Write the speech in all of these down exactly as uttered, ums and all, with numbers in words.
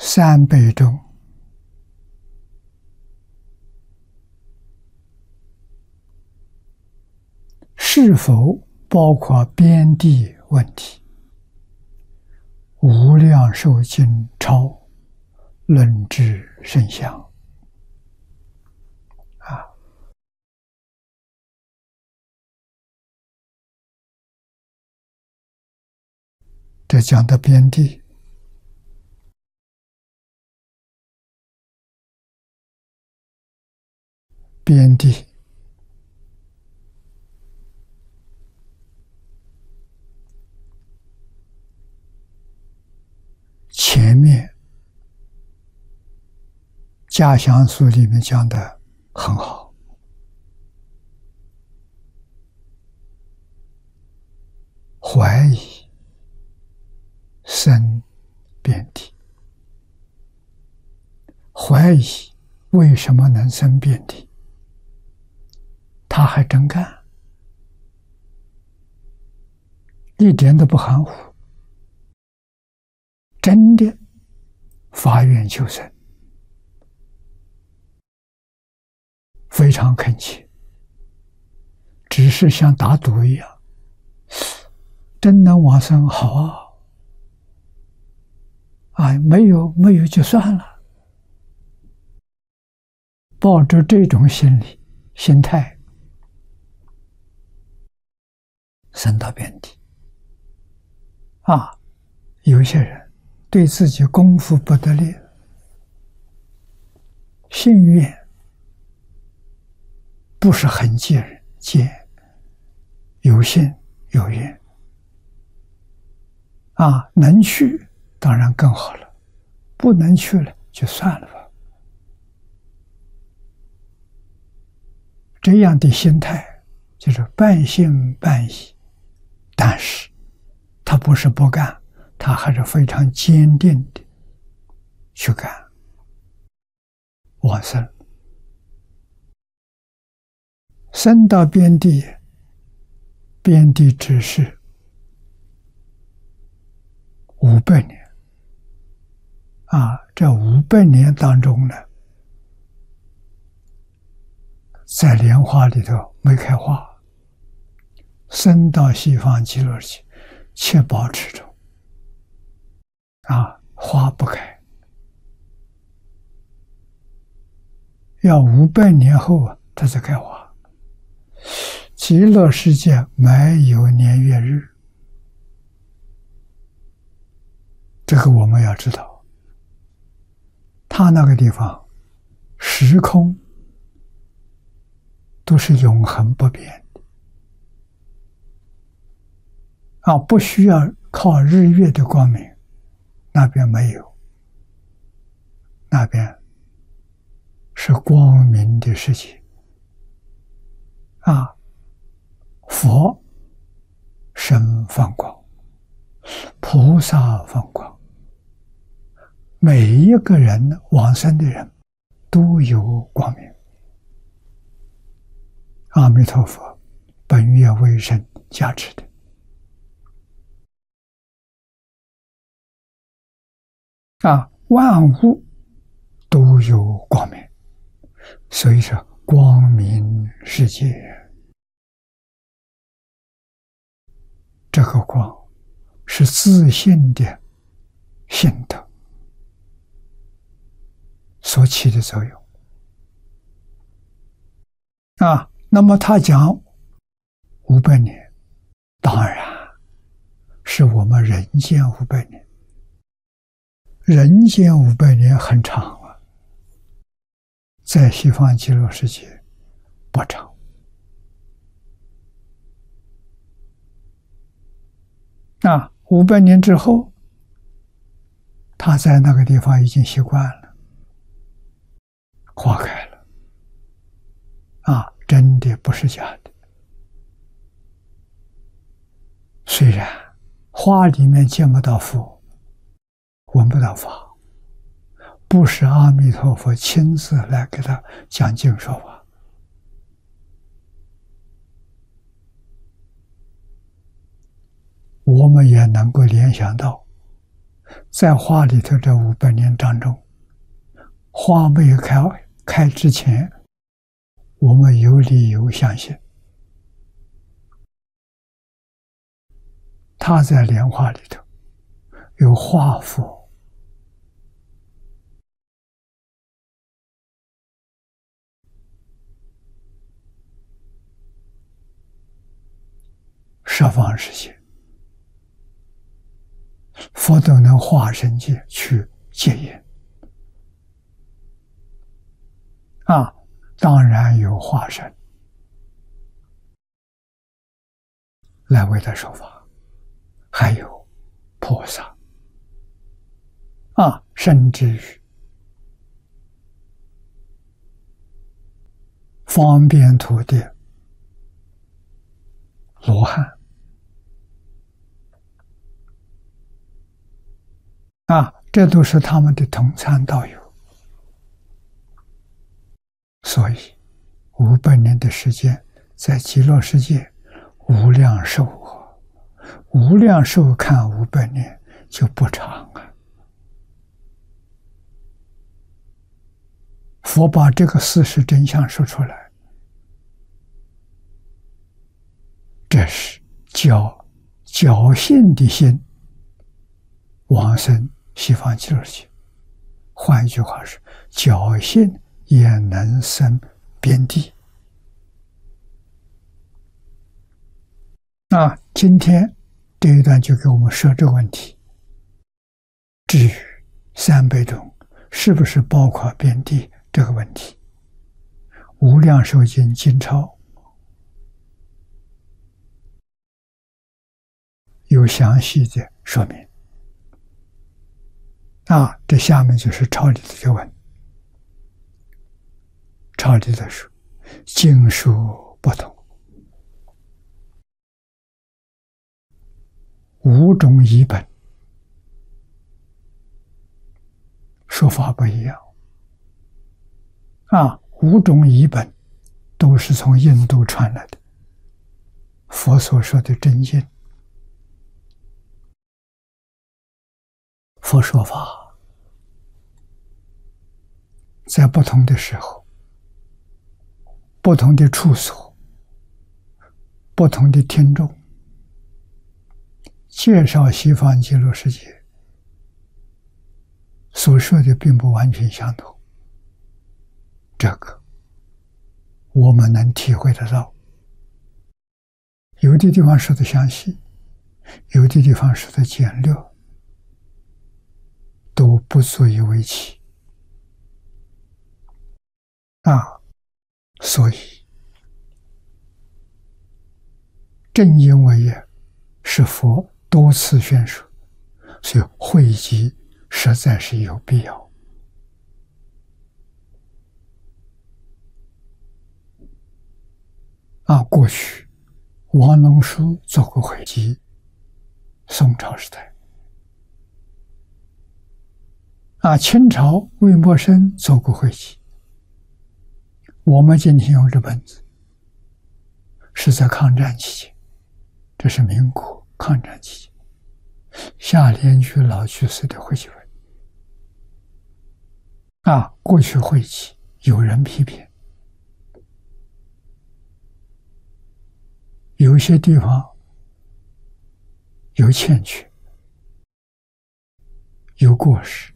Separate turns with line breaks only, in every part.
三辈中是否包括边地问题？无量寿经超论之甚详啊！这讲的边地，边地前面家详书里面讲的很好，怀疑生边地，怀疑为什么能生边地，他还真干，一点都不含糊，真的发愿求生，非常恳切，只是像打赌一样，真能往生好啊！啊，没有没有就算了，抱着这种心理心态，生到边地啊！有些人对自己功夫不得力，信愿不是很见人见，有信有愿啊，能去当然更好了，不能去了就算了吧。这样的心态就是半信半疑，但是他不是不干，他还是非常坚定的去干往生。生到边地，边地只是五百年啊，这五百年当中呢，在莲花里头没开花，生到西方极乐去，且保持中啊，花不开，要五百年后啊，它才开花。极乐世界没有年月日，这个我们要知道。他那个地方时空都是永恒不变的啊，不需要靠日月的光明，那边没有，那边是光明的世界啊。佛身放光，菩萨放光，每一个人往生的人都有光明。阿弥陀佛本愿为身加持的啊，万物都有光明，所以说光明世界。这个光是自信的性德所起的作用啊。那么他讲五百年，当然是我们人间五百年，人间五百年很长了，在西方极乐世界不长。啊，五百年之后，他在那个地方已经习惯了，花开了，啊，真的不是假的。虽然花里面见不到佛，闻不到法，不是阿弥陀佛亲自来给他讲经说法。我们也能够联想到， 在花里头这五百年当中，花没有开开之前，我们有理由相信，他在莲花里头有化佛，十方世界，佛都能化身界去戒烟啊，当然有化身来为他说法，还有菩萨啊，甚至于方便土地罗汉啊，这都是他们的同参道友。所以五百年的时间在极乐世界无量寿啊，无量寿看五百年就不长啊。佛把这个事实真相说出来，这是侥侥幸的心往生西方极乐世界。换一句话是，侥幸也能生边地。那今天这一段就给我们说这个问题。至于三百种是不是包括边地这个问题，无量寿经经钞有详细的说明。啊，这下面就是抄里的这问。抄里的说，经书不同，五种译本说法不一样。啊，五种译本都是从印度传来的，佛所说的真经。佛说法在不同的时候，不同的处所，不同的听众，介绍西方极乐世界所说的并不完全相同，这个我们能体会得到。有的地方说的详细，有的地方说的简略，都不足以为奇啊。所以正因为也是佛多次宣说，所以汇集实在是有必要。啊，过去王龙书做过汇集，宋朝时代。啊，清朝魏默生做过汇集。我们今天用这本子是在抗战期间，这是民国抗战期间夏联居老居士的汇集本。啊，过去汇集有人批评，有些地方有欠缺，有过失，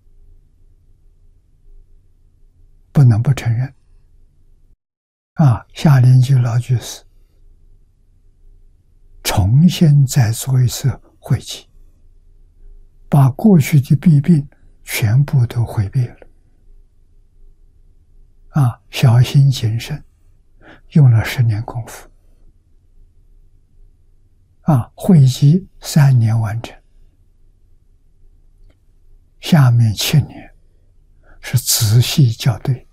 不能不承认。啊，夏联居老居士重新再做一次汇集，把过去的弊病全部都回避了。啊，小心谨慎，用了十年功夫。啊，汇集三年完成，下面七年是仔细校对，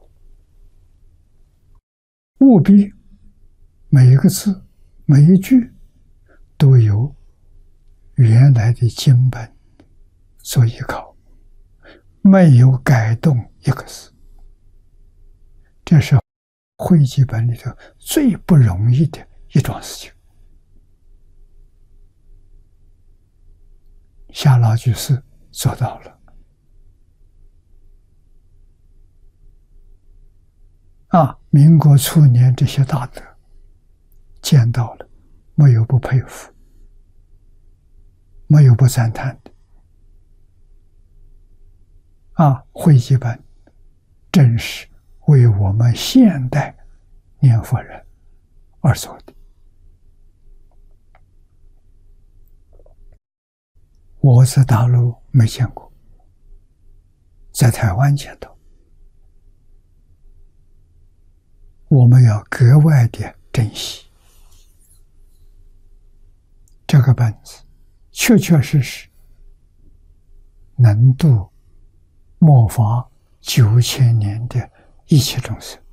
务必每一个字每一句都有原来的经本做依靠，没有改动一个字。这是汇集本里头最不容易的一桩事情。夏老居士做到了。啊，民国初年这些大德见到了，没有不佩服，没有不赞叹的。啊，汇集本正是为我们现代念佛人而做的。我在大陆没见过，在台湾见到。我们要格外的珍惜这个本子，确确实实能度末法九千年的一切众生。